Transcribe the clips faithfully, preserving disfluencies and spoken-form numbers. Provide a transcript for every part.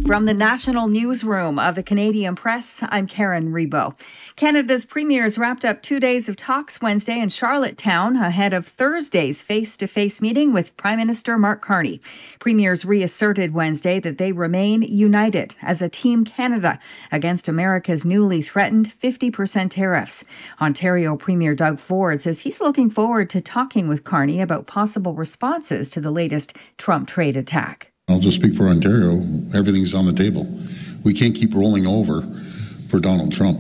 From the national newsroom of the Canadian Press, I'm Karen Rebo. Canada's premiers wrapped up two days of talks Wednesday in Charlottetown ahead of Thursday's face-to-face meeting with Prime Minister Mark Carney. Premiers reasserted Wednesday that they remain united as a Team Canada against America's newly threatened fifty percent tariffs. Ontario Premier Doug Ford says he's looking forward to talking with Carney about possible responses to the latest Trump trade attack. I'll just speak for Ontario. Everything's on the table. We can't keep rolling over for Donald Trump.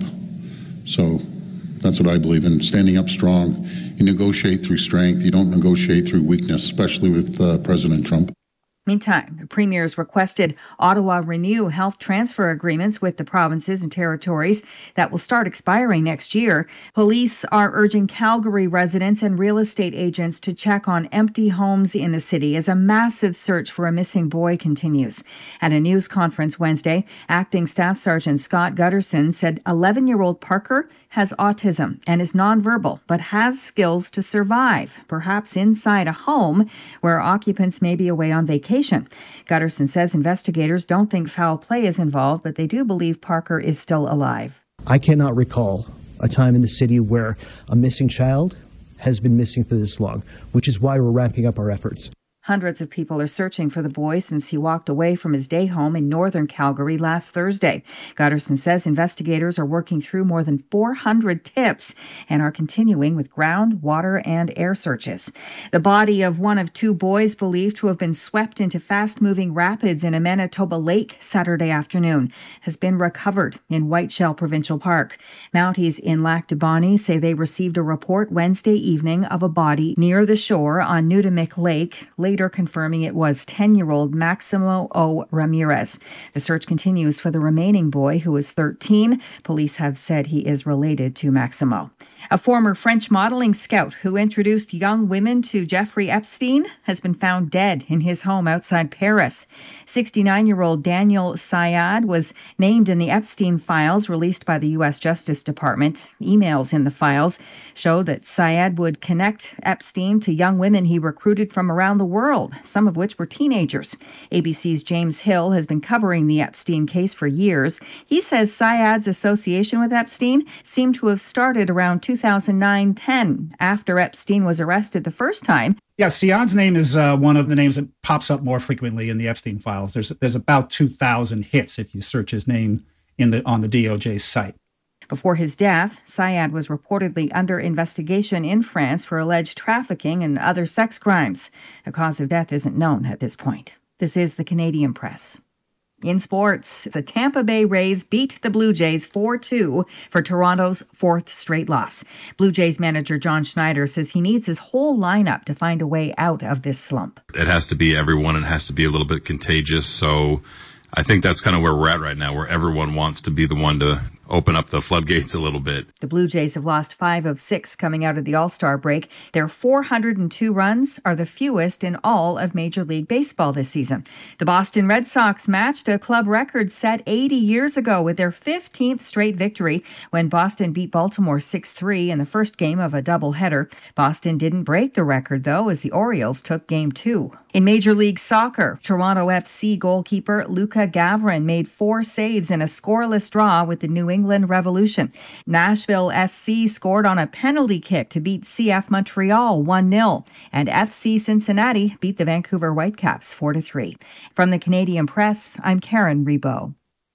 So that's what I believe in, standing up strong. You negotiate through strength. You don't negotiate through weakness, especially with uh, President Trump. Meantime, the premiers requested Ottawa renew health transfer agreements with the provinces and territories that will start expiring next year. Police are urging Calgary residents and real estate agents to check on empty homes in the city as a massive search for a missing boy continues. At a news conference Wednesday, Acting Staff Sergeant Scott Gutterson said eleven-year-old Parker has autism and is nonverbal, but has skills to survive, perhaps inside a home where occupants may be away on vacation. Gutterson says investigators don't think foul play is involved, but they do believe Parker is still alive. I cannot recall a time in the city where a missing child has been missing for this long, which is why we're ramping up our efforts. Hundreds of people are searching for the boy since he walked away from his day home in northern Calgary last Thursday. Gutterson says investigators are working through more than four hundred tips and are continuing with ground, water, and air searches. The body of one of two boys believed to have been swept into fast-moving rapids in a Manitoba lake Saturday afternoon has been recovered in Whiteshell Provincial Park. Mounties in Lac du Bonnet say they received a report Wednesday evening of a body near the shore on Nudimic Lake, later confirming it was ten-year-old Maximo O. Ramirez. The search continues for the remaining boy, who is thirteen. Police have said he is related to Maximo. A former French modeling scout who introduced young women to Jeffrey Epstein has been found dead in his home outside Paris. sixty-nine-year-old Daniel Syed was named in the Epstein files released by the U S Justice Department. Emails in the files show that Syed would connect Epstein to young women he recruited from around the world, some of which were teenagers. A B C's James Hill has been covering the Epstein case for years. He says Syed's association with Epstein seemed to have started around two thousand nine ten, after Epstein was arrested the first time. Yeah, Syed's name is uh, one of the names that pops up more frequently in the Epstein files. There's there's about two thousand hits if you search his name in the on the D O J's site. Before his death, Syed was reportedly under investigation in France for alleged trafficking and other sex crimes. The cause of death isn't known at this point. This is the Canadian Press. In sports, the Tampa Bay Rays beat the Blue Jays four two for Toronto's fourth straight loss. Blue Jays manager John Schneider says he needs his whole lineup to find a way out of this slump. It has to be everyone. It has to be a little bit contagious. So I think that's kind of where we're at right now, where everyone wants to be the one to open up the floodgates a little bit. The Blue Jays have lost five of six coming out of the All-Star break. Their four hundred two runs are the fewest in all of Major League Baseball this season. The Boston Red Sox matched a club record set eighty years ago with their fifteenth straight victory when Boston beat Baltimore six three in the first game of a doubleheader. Boston didn't break the record, though, as the Orioles took Game two. In Major League Soccer, Toronto F C goalkeeper Luka Gavrin made four saves in a scoreless draw with the New England Revolution. Nashville S C scored on a penalty kick to beat C F Montreal one nil, and F C Cincinnati beat the Vancouver Whitecaps four to three. From the Canadian Press, I'm Karen Rebo.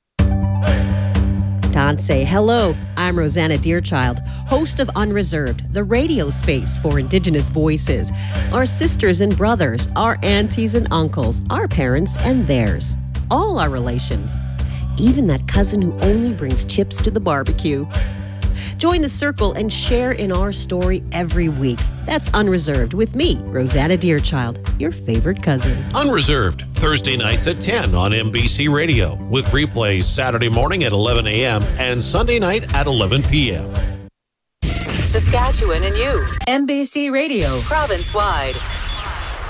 Don't say hello. I'm Rosanna Deerchild, host of Unreserved, the radio space for Indigenous voices. Our sisters and brothers, our aunties and uncles, our parents and theirs. All our relations. Even that cousin who only brings chips to the barbecue. Join the circle and share in our story every week. That's Unreserved with me, Rosanna Deerchild, your favorite cousin. Unreserved, Thursday nights at ten on N B C Radio, with replays Saturday morning at eleven a.m. and Sunday night at eleven p.m. Saskatchewan and you. N B C Radio, province-wide.